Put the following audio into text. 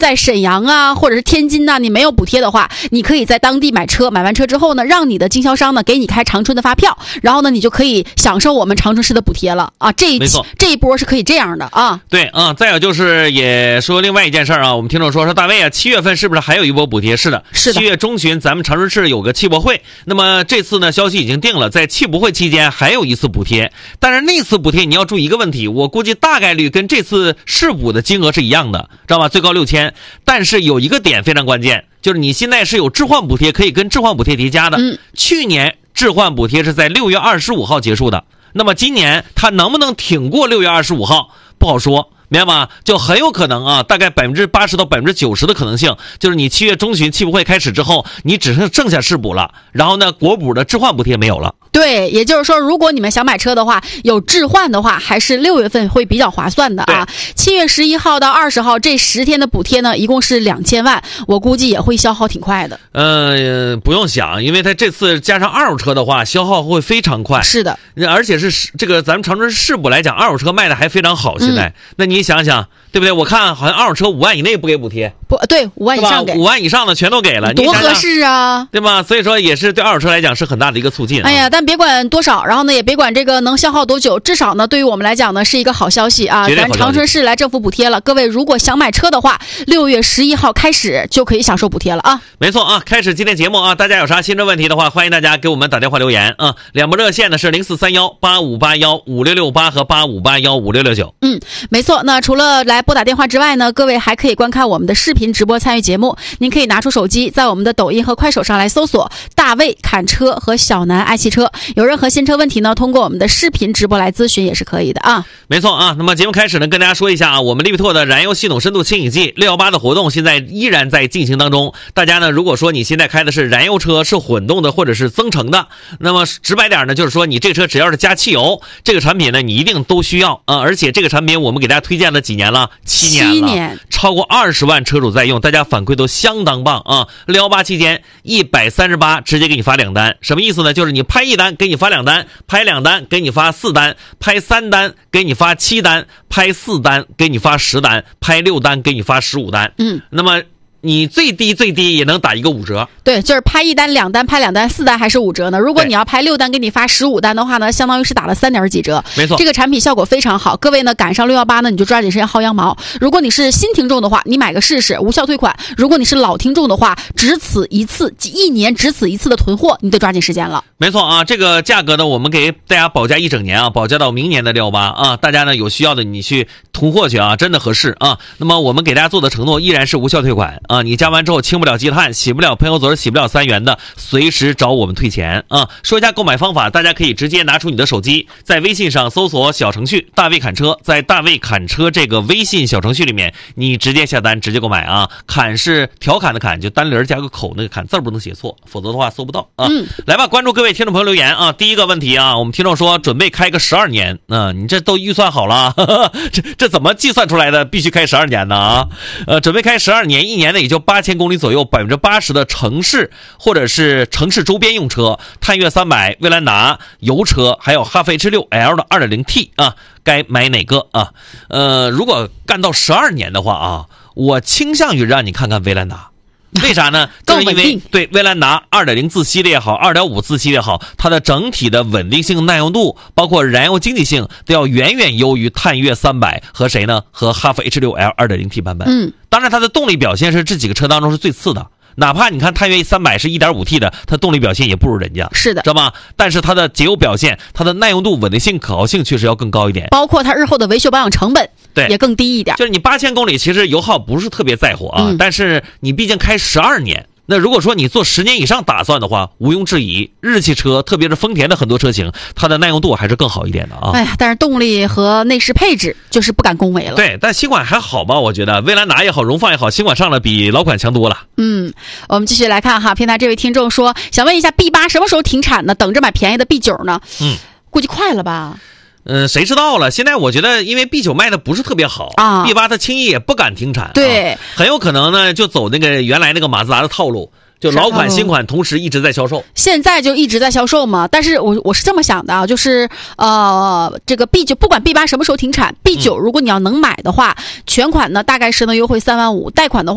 在沈阳啊或者是天津啊你没有补贴的话，你可以在当地买车，买完车之后呢，让你的经销商呢给你开长春的发票，然后呢你就可以享受我们长春市的补贴了啊。这一波是可以这样的啊。 对啊，再有就是也说另外一件事啊，我们听众说大卫啊，7月份是不是还有一波补贴？是的，7月中旬咱们长春市有个汽博会，那么这次呢消息已经定了，在汽博会期间还有一次补贴，但是那次补贴你要注意一个问题，我估计大概率跟这次市补的金额是一样的，知道吧？最高6000，但是有一个点非常关键，就是你现在是有置换补贴，可以跟置换补贴叠加的。去年置换补贴是在6月25号结束的，那么今年它能不能挺过6月25号不好说，明白吗？就很有可能啊，大概80%到90%的可能性，就是你7月中旬汽博会开始之后，你只剩下市补了，然后呢国补的置换补贴没有了。 对，也就是说如果你们想买车的话，有置换的话，还是6月份会比较划算的啊。7月11号到20号这10天的补贴呢，一共是2000万，我估计也会消耗挺快的。 不用想，因为它这次加上二手车的话，消耗会非常快。 是的， 而且是这个咱们长春市补来讲，二手车卖的还非常好。现在，那你想想，对不对？我看好像二手车5万以内不给补贴， 不对，5万以上给，5 万以上的全都给了， 多合适啊， 对吧？所以说也是对二手车来讲是很大的一个促进。 哎呀，但别管多少，然后呢也别管这个能消耗多久，至少呢对于我们来讲呢是一个好消息啊！咱长春市来政府补贴了，各位如果想买车的话，6月11号开始就可以享受补贴了啊！ 没错啊，开始今天节目啊，大家有啥新车问题的话，欢迎大家给我们打电话留言啊。两部热线呢是043185815668和85815669。 没错。那除了来拨打电话之外呢，各位还可以观看我们的视频直播参与节目。您可以拿出手机，在我们的抖音和快手上来搜索大卫侃车和小南爱汽车，有任何新车问题呢，通过我们的视频直播来咨询也是可以的啊。 没错啊，那么节目开始呢，跟大家说一下啊，我们利比拓的燃油系统深度清洗剂618的活动现在依然在进行当中。大家呢，如果说你现在开的是燃油车，是混动的或者是增程的，那么直白点呢，就是说你这车只要是加汽油，这个产品呢你一定都需要啊。而且这个产品我们给大家推荐了几年了？7年了，超过20万车主在用，大家反馈都相当棒啊。618期间138直接给你发2单，什么意思呢？就是你拍1单给你发2单，拍2单给你发4单，拍3单给你发7单，拍4单给你发10单，拍6单给你发15单。那么你最低也能打一个5折。 对，就是拍1单、2单，拍2单、4单还是5折呢。如果你要拍6单给你发15单的话呢，相当于是打了3点几折。 没错， 这个产品效果非常好。各位呢赶上618呢，你就抓紧时间薅羊毛。如果你是新听众的话，你买个试试，无效退款。如果你是老听众的话，只此一次，1年只此一次的囤货，你得抓紧时间了。 没错啊，这个价格呢，我们给大家保价1整年啊，保价到明年的618啊，大家呢有需要的你去囤货去啊，真的合适啊。那么我们给大家做的承诺依然是无效退款啊，你加完之后清不了积碳，洗不了喷油嘴，洗不了3元的，随时找我们退钱啊。说一下购买方法，大家可以直接拿出你的手机，在微信上搜索小程序大卫侃车，在大卫侃车这个微信小程序里面，你直接下单直接购买啊。侃是调侃的侃，就单人加个口那个侃，字不能写错，否则的话搜不到啊。来吧，关注各位听众朋友留言啊。第一个问题啊，我们听众说准备开个12年，你这都预算好了，这怎么计算出来的？必须开12年呢啊？准备开12年，1年呢也就8000公里左右，80%的城市或者是城市周边用车，探岳300、威兰达油车，还有哈弗 H6L 的 2.0T 啊，该买哪个啊？如果干到12年的话啊，我倾向于让你看看威兰达。为啥呢？就是因为对威兰达 2.0 自吸的也好， 2.5 自吸的也好，它的整体的稳定性、耐用度，包括燃油经济性都要远远优于探岳300和谁呢？和哈弗 H6L 2.0T 版本。当然它的动力表现是这几个车当中是最次的。哪怕你看探岳300是 1.5T 的，它动力表现也不如人家， 是的， 知道吗？但是它的节油表现、它的耐用度、稳定性、可靠性确实要更高一点， 包括它日后的维修保养成本对也更低一点。 就是你8000公里其实油耗不是特别在乎啊，但是你毕竟开12年。那如果说你做10年以上打算的话，毋庸置疑，日系车特别是丰田的很多车型，它的耐用度还是更好一点的啊。 哎呀，但是动力和内饰配置就是不敢恭维了。 对，但新款还好吧？我觉得威兰达也好，荣放也好，新款上了比老款强多了。 我们继续来看哈，平台这位听众说，想问一下 B8 什么时候停产呢？等着买便宜的 B9 呢？估计快了吧。 谁知道了？现在我觉得，因为 B9 卖的不是特别好啊 ，B8 它轻易也不敢停产， 对， 很有可能呢就走那个原来那个马自达的套路。就老款新款同时一直在销售， 现在就一直在销售嘛。但是我是这么想的啊，就是这个 B9 不管 B8 什么时候停产， B9 如果你要能买的话，全款呢大概是能优惠3万5，贷款的话